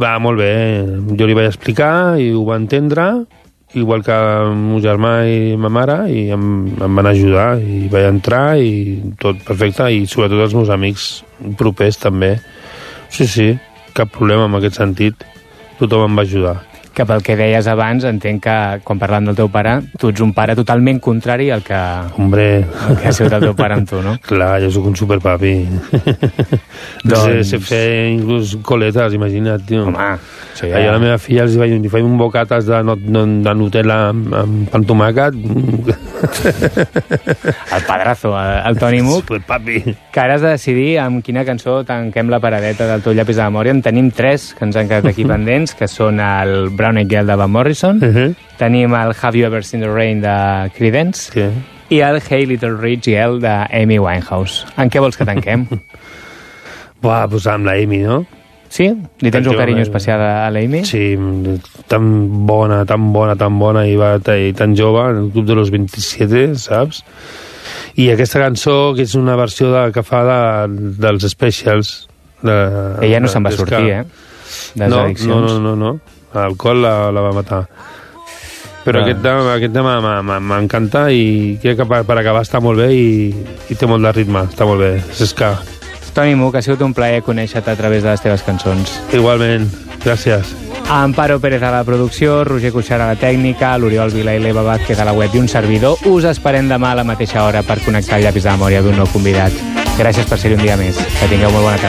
Va, molt bé. Jo li vaig explicar i ho va entendre, igual que el meu germà i ma mare, i em van ajudar, i vaig entrar, i tot perfecte, i sobretot els meus amics propers també. Sí, cap problema en aquest sentit. Tothom em va ajudar. Que pel que deies abans, entenc que, quan parlant del teu pare, tu ets un pare totalment contrari al que... Hombre... El que ha sigut el teu pare amb tu, no? Clar, jo sóc un superpapi. Sé fer inclús coletes, imagina't, tio. Home, això ja... A la meva filla els faig un bocates de Nutella amb pan tomàquet. El padrazo, el Toni Moog. Superpapi. Que ara has de decidir amb quina cançó tanquem la paradeta del teu llapis de memòria. En tenim 3 que ens han quedat aquí pendents, que són el Brown Eyed Girl de Van Morrison, tenim el Have You Ever Seen the Rain de Creedence, i el Hey Little Rich Girl de Amy Winehouse. En què vols que tanquem? Buah, pues amb la Amy, no? Sí? Li tens un carinyo especial a l'Amy? Sí, tan bona, i va tan jove, en el club de los 27, saps? I aquesta cançó, que és una versió que fa dels specials. Ella no se'n va sortir, de les addiccions. No. L'alcohol la va matar. Però aquest tema m'encanta, i crec que per acabar està molt bé, i té molt de ritme, està molt bé. És que... Toni Moog, ha sigut un plaer conèixer-te a través de les teves cançons. Igualment, gràcies. Amparo Pérez a la producció, Roger Cuixart a la tècnica, l'Oriol Vila i l'Eva Vázquez a la web, i un servidor. Us esperem demà a la mateixa hora per connectar el llapis de memòria d'un nou convidat. Gràcies per ser-hi un dia més. Que tingueu molt bona tarda.